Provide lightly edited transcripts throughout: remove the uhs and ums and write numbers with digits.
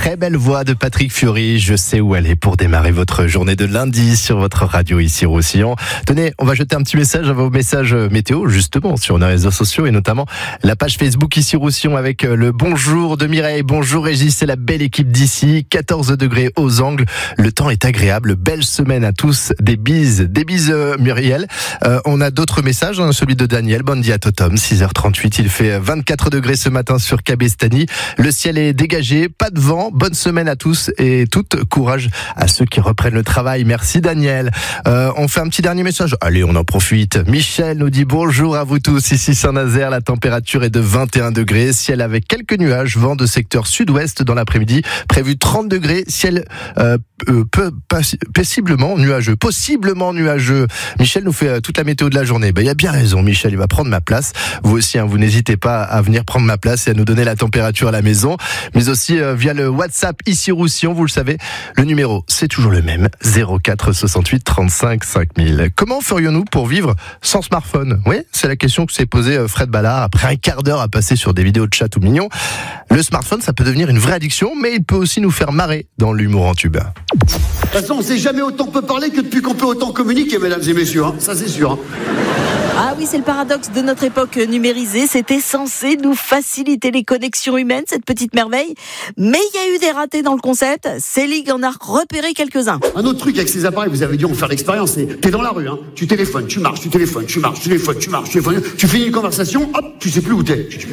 très belle voix de Patrick Fiori. Je sais où aller pour démarrer votre journée de lundi sur votre radio ici Roussillon. Tenez, on va jeter un petit message à vos messages météo, justement, sur nos réseaux sociaux et notamment la page Facebook ici Roussillon avec le bonjour de Mireille. Bonjour Régis, c'est la belle équipe d'ici. 14 degrés aux Angles. Le temps est agréable. Belle semaine à tous. Des bises Muriel. On a d'autres messages, celui de Daniel. Bon dia Totom, 6h38. Il fait 24 degrés ce matin sur Cabestany. Le ciel est dégagé, pas de vent. Bonne semaine à tous et toute courage à ceux qui reprennent le travail. Merci Daniel. On fait un petit dernier message. Allez, on en profite. Michel nous dit bonjour à vous tous. Ici Saint-Nazaire, la température est de 21 degrés. Ciel avec quelques nuages. Vent de secteur sud-ouest dans l'après-midi. Prévu 30 degrés. Ciel possiblement nuageux. Michel nous fait toute la météo de la journée. Il a bien raison, Michel, il va prendre ma place. Vous aussi, vous n'hésitez pas à venir prendre ma place et à nous donner la température à la maison, mais aussi via le WhatsApp ici Roussillon, vous le savez, le numéro c'est toujours le même, 04 68 35 5000. Comment ferions-nous pour vivre sans smartphone? Oui, c'est la question que s'est posée Fred Ballard après un quart d'heure à passer sur des vidéos de chat tout mignons. Le smartphone, ça peut devenir une vraie addiction, mais il peut aussi nous faire marrer dans l'humour en tube. De toute façon, on ne sait jamais autant peut parler que depuis qu'on peut autant communiquer, mesdames et messieurs, ça c'est sûr. Ah oui, c'est le paradoxe de notre époque numérisée. C'était censé nous faciliter les connexions humaines, cette petite merveille. Mais il y a eu des ratés dans le concept. Célig en a repéré quelques-uns. Un autre truc avec ces appareils, vous avez dû en faire l'expérience, c'est t'es dans la rue, tu téléphones, tu marches, tu téléphones, tu finis une conversation, hop, tu sais plus où t'es. Putain,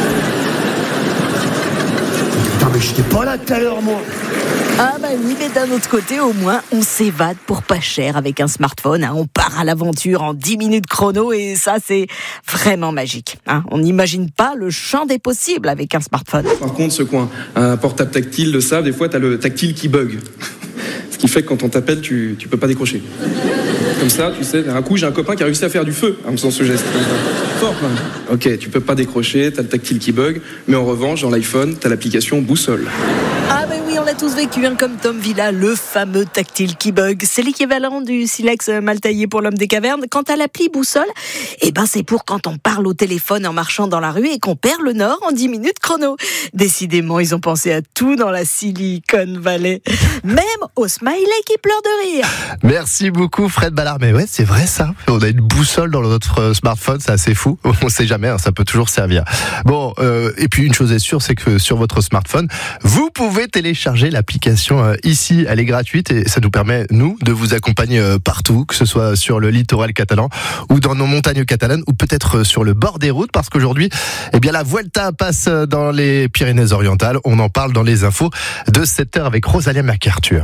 mais j'étais pas là tout à l'heure, moi. Ah bah oui, mais d'un autre côté, au moins, on s'évade pour pas cher avec un smartphone. On part à l'aventure en 10 minutes chrono et ça, c'est vraiment magique. On n'imagine pas le champ des possibles avec un smartphone. Par contre, ceux qui ont un portable tactile le savent, des fois, t'as le tactile qui bug. Ce qui fait que quand on t'appelle, tu peux pas décrocher. Comme ça, tu sais, d'un coup, j'ai un copain qui a réussi à faire du feu en faisant ce geste. Fort, quand même. Ok, tu peux pas décrocher, t'as le tactile qui bug, mais en revanche, dans l'iPhone, t'as l'application boussole. Ah ben oui, on l'a tous vécu, comme Tom Villa, le fameux tactile qui bug. C'est l'équivalent du silex mal taillé pour l'homme des cavernes. Quant à l'appli boussole, c'est pour quand on parle au téléphone en marchant dans la rue et qu'on perd le nord en 10 minutes chrono. Décidément, ils ont pensé à tout dans la Silicon Valley. Même au smiley qui pleure de rire. Merci beaucoup Fred Ballard. Mais ouais, c'est vrai ça. On a une boussole dans notre smartphone, c'est assez fou. On sait jamais, ça peut toujours servir. Bon, et puis une chose est sûre, c'est que sur votre smartphone, vous pouvez télécharger l'application ici. Elle est gratuite et ça nous permet, nous, de vous accompagner partout, que ce soit sur le littoral catalan ou dans nos montagnes catalanes ou peut-être sur le bord des routes, parce qu'aujourd'hui, la Vuelta passe dans les Pyrénées-Orientales. On en parle dans les infos de 7h avec Rosalia MacArthur.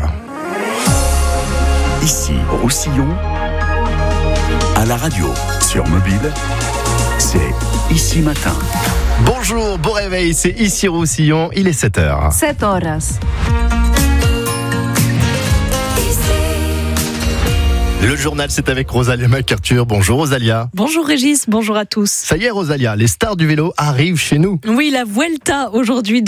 Ici, Roussillon, à la radio, sur mobile, c'est Ici Matin. Bonjour, bon réveil, c'est ici Roussillon, il est 7h. 7 horas. Le journal, c'est avec Rosalia MacArthur. Bonjour Rosalia. Bonjour Régis, bonjour à tous. Ça y est Rosalia, les stars du vélo arrivent chez nous. Oui, la Vuelta aujourd'hui